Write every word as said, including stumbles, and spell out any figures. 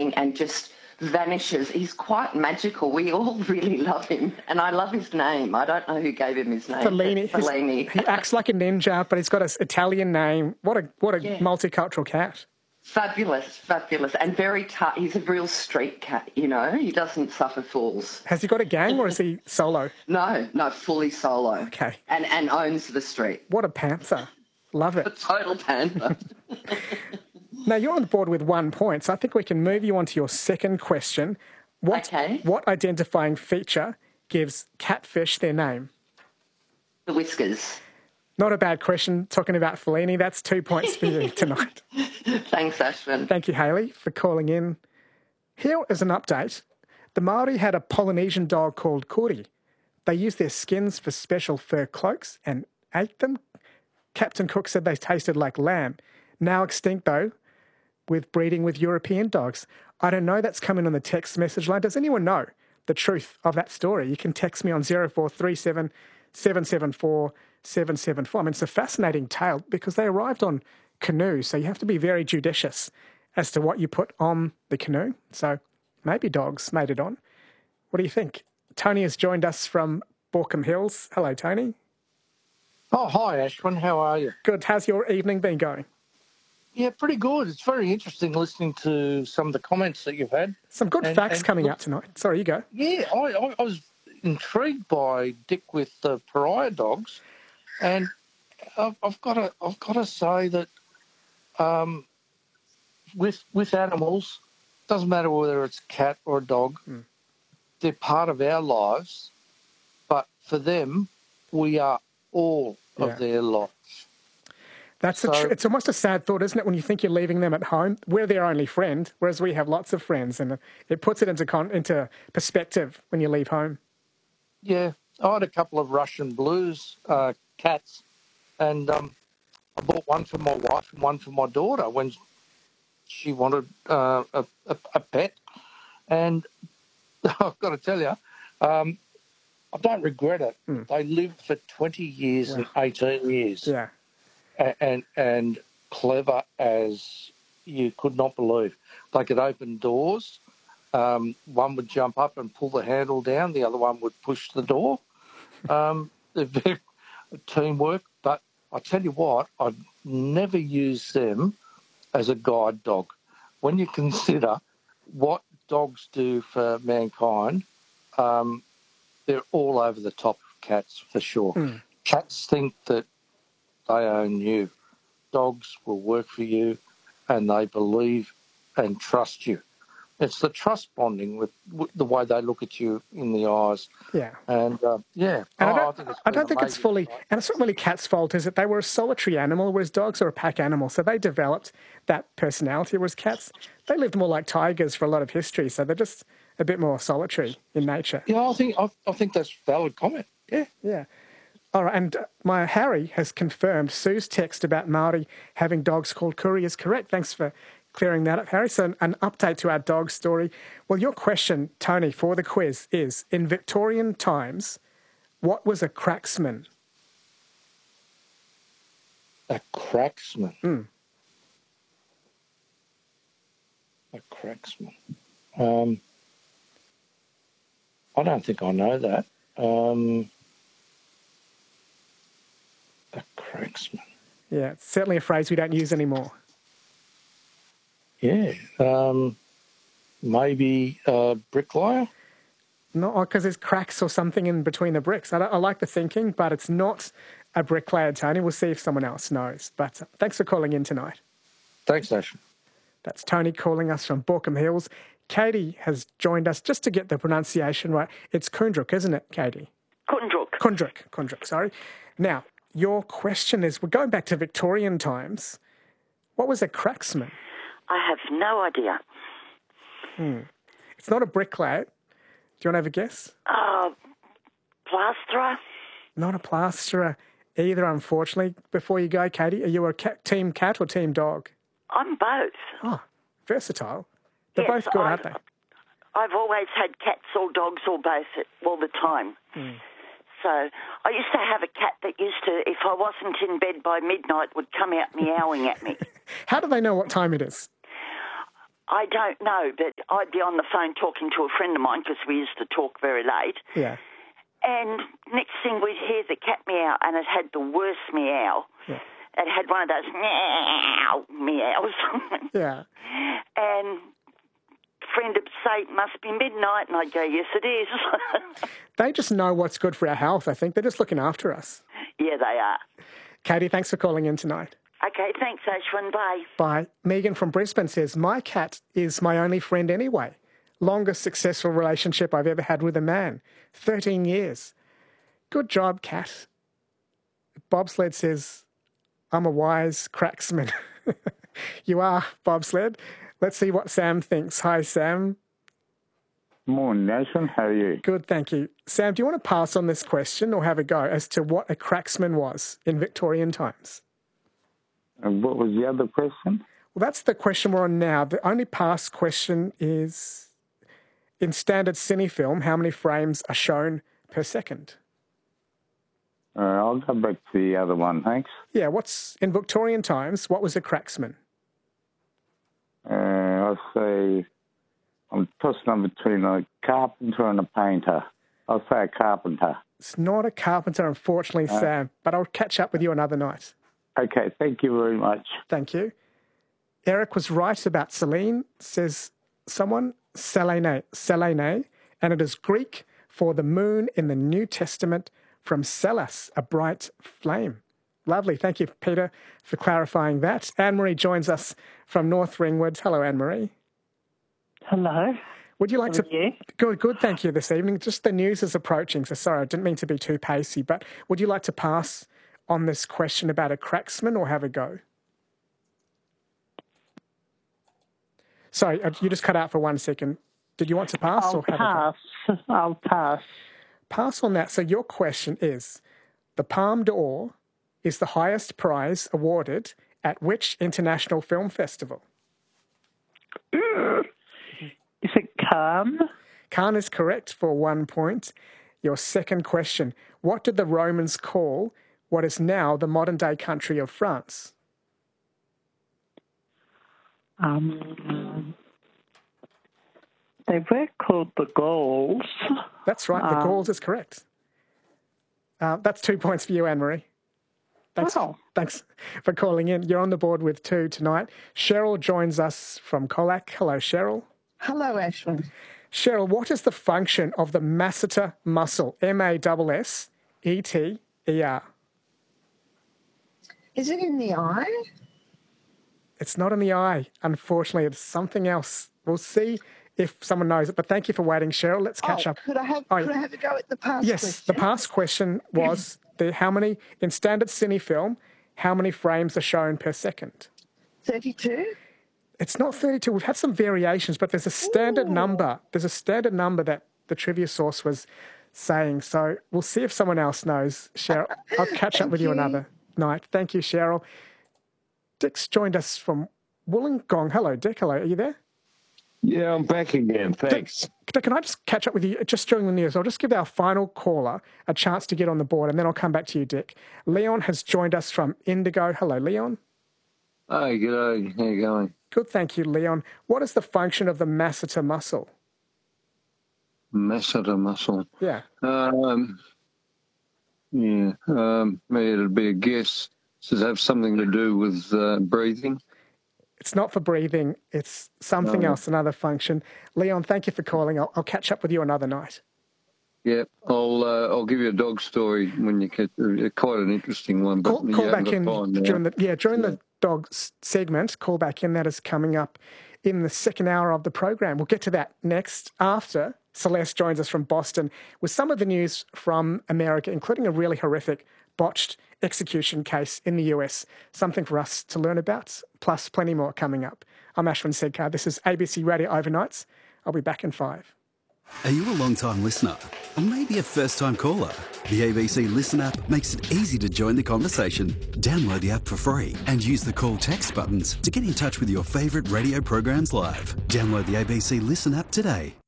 anything and just vanishes. He's quite magical. We all really love him, and I love his name. I don't know who gave him his name. Fellini. Fellini. He acts like a ninja, but he's got an Italian name. What a what a Yeah. multicultural cat. Fabulous, fabulous, and very tough. He's a real street cat, you know. He doesn't suffer fools. Has he got a gang or is he solo? No, no, fully solo. Okay. And and owns the street. What a panther. Love it. A total panther. Now, you're on board with one point, so I think we can move you on to your second question. What, Okay. What identifying feature gives catfish their name? The whiskers. Not a bad question, talking about Fellini. That's two points for you tonight. Thanks, Ashwin. Thank you, Hayley, for calling in. Here is an update. The Māori had a Polynesian dog called Kuri. They used their skins for special fur cloaks and ate them. Captain Cook said they tasted like lamb. Now extinct, though, with breeding with European dogs. I don't know, that's coming on the text message line. Does anyone know the truth of that story? You can text me on zero four three seven, seven seven four, seven seven four. I mean, it's a fascinating tale because they arrived on canoes, so you have to be very judicious as to what you put on the canoe. So maybe dogs made it on. What do you think? Tony has joined us from Borkham Hills. Hello, Tony. Oh, hi, Ashwin. How are you? Good. How's your evening been going? Yeah, pretty good. It's very interesting listening to some of the comments that you've had. Some good and, facts and coming look, out tonight. Sorry, you go. Yeah, I, I, I was intrigued by Dick with the pariah dogs, and I've, I've got to I've got to say that um, with with animals, doesn't matter whether it's a cat or a dog, mm. they're part of our lives, but for them, we are all of yeah. their lives. That's so, a tr- it's almost a sad thought, isn't it, when you think you're leaving them at home? We're their only friend, whereas we have lots of friends, and it puts it into con- into perspective when you leave home. Yeah, I had a couple of Russian blues uh, cats, and um, I bought one for my wife and one for my daughter when she wanted uh, a, a, a pet. And I've got to tell you, um, I don't regret it. Mm. They lived for twenty years yeah. and eighteen years. Yeah. And and clever as you could not believe. They could open doors. Um, one would jump up and pull the handle down. The other one would push the door. Um, teamwork. But I tell you what, I'd never use them as a guide dog. When you consider what dogs do for mankind, um, they're all over the top of cats for sure. Mm. Cats think that they own you. Dogs will work for you, and they believe and trust you. It's the trust bonding with, with the way they look at you in the eyes. Yeah. And, uh, yeah. And oh, I don't, I think it's, I don't think it's fully... Right? And it's not really cats' fault, is it? They were a solitary animal, whereas dogs are a pack animal. So they developed that personality, whereas cats, they lived more like tigers for a lot of history. So they're just a bit more solitary in nature. Yeah, I think I, I think that's a valid comment. Yeah. Yeah. All right, and my Harry has confirmed Sue's text about Māori having dogs called Kuri is correct. Thanks for clearing that up, Harry. So an update to our dog story. Well, your question, Tony, for the quiz is, in Victorian times, what was a cracksman? A cracksman? Mm. A cracksman. Um, I don't think I know that. Um... A cracksman. Yeah, it's certainly a phrase we don't use anymore. Yeah. Um, maybe a bricklayer? No, because there's cracks or something in between the bricks. I, I like the thinking, but it's not a bricklayer, Tony. We'll see if someone else knows. But uh, thanks for calling in tonight. Thanks, Ash. That's Tony calling us from Borkham Hills. Katie has joined us just to get the pronunciation right. It's Kundruk, isn't it, Katie? Kundruk. Kundruk, Kundruk, sorry. Now, your question is, we're going back to Victorian times. What was a cracksman? I have no idea. Hmm. It's not a bricklayer. Do you want to have a guess? Uh, plasterer? Not a plasterer either, unfortunately. Before you go, Katie, are you a cat, team cat or team dog? I'm both. Oh, versatile. They're yes, both good, I've, aren't they? I've always had cats or dogs or both all the time. Hmm. So I used to have a cat that used to, if I wasn't in bed by midnight, would come out meowing at me. How do they know what time it is? I don't know, but I'd be on the phone talking to a friend of mine because we used to talk very late. Yeah. And next thing we'd hear the cat meow, and it had the worst meow. Yeah. It had one of those meow meows. Yeah. And friend would say, it must be midnight, and I'd go, yes, it is. They just know what's good for our health, I think. They're just looking after us. Yeah, they are. Katie, thanks for calling in tonight. Okay, thanks, Ashwin. Bye. Bye. Megan from Brisbane says, my cat is my only friend anyway. Longest successful relationship I've ever had with a man. thirteen years. Good job, cat. Bobsled says, I'm a wise cracksman. You are, Bobsled. Let's see what Sam thinks. Hi, Sam. Morning, Nathan. How are you? Good, thank you. Sam, do you want to pass on this question or have a go as to what a cracksman was in Victorian times? And what was the other question? Well, that's the question we're on now. The only past question is, in standard cine film, how many frames are shown per second? Uh, I'll go back to the other one, thanks. Yeah, what's, in Victorian times, what was a cracksman? Uh, I'll say, I'm tossing up between a carpenter and a painter. I'll say a carpenter. It's not a carpenter, unfortunately, Uh, Sam, but I'll catch up with you another night. Okay, thank you very much. Thank you. Eric was right about Selene, says someone, Selene, Selene, and it is Greek for the moon in the New Testament, from Celas, a bright flame. Lovely. Thank you, Peter, for clarifying that. Anne-Marie joins us from North Ringwood. Hello, Anne-Marie. Hello. Would you like How to... are you? Good, good, thank you this evening. Just the news is approaching, so sorry, I didn't mean to be too pacey, but would you like to pass on this question about a cracksman or have a go? Sorry, uh, you just cut out for one second. Did you want to pass I'll or have pass. a go? I'll pass. Pass on that. So your question is, the Palme d'Or is the highest prize awarded at which international film festival? Is it Cannes? Cannes is correct for one point. Your second question, what did the Romans call what is now the modern-day country of France? Um, they were called the Gauls. That's right, the Um, Gauls is correct. Uh, that's two points for you, Anne-Marie. Thanks, Wow. thanks for calling in. You're on the board with two tonight. Cheryl joins us from Colac. Hello, Cheryl. Hello, Ashwin. Cheryl, what is the function of the masseter muscle? M A S S E T E R. Is it in the eye? It's not in the eye, unfortunately. It's something else. We'll see if someone knows it. But thank you for waiting, Cheryl. Let's catch oh, up. Could I have Oh, could I have a go at the past Yes, question? the past question was the how many, in standard cine film, how many frames are shown per second? thirty-two? It's not thirty-two. We've had some variations, but there's a standard Ooh. number. There's a standard number that the trivia source was saying. So we'll see if someone else knows. Cheryl, I'll catch up Thank with you you. another night. Thank you, Cheryl. Dick's joined us from Wollongong. Hello, Dick. Hello. Are you there? Yeah, I'm back again. Thanks. Dick, can I just catch up with you just during the news? I'll just give our final caller a chance to get on the board, and then I'll come back to you, Dick. Leon has joined us from Indigo. Hello, Leon. Hi, g'day. How you going? Good, thank you, Leon. What is the function of the masseter muscle? Masseter muscle. Yeah. Um, yeah, um, maybe it'd be a guess. Does it have something to do with uh, breathing? It's not for breathing. It's something No. else, another function. Leon, thank you for calling. I'll, I'll catch up with you another night. Yeah, I'll uh, I'll give you a dog story when you get uh, quite an interesting one. But Call, you call haven't back got in time now. during the yeah during the dog s- segment. Call back in. That is coming up in the second hour of the program. We'll get to that next after Celeste joins us from Boston with some of the news from America, including a really horrific botched execution case in the U S. Something for us to learn about, plus plenty more coming up. I'm Ashwin Sedkar. This is A B C Radio Overnights. I'll be back in five. Are you a long-time listener? Or maybe a first-time caller? The A B C Listen app makes it easy to join the conversation. Download the app for free and use the call text buttons to get in touch with your favourite radio programs live. Download the A B C Listen app today.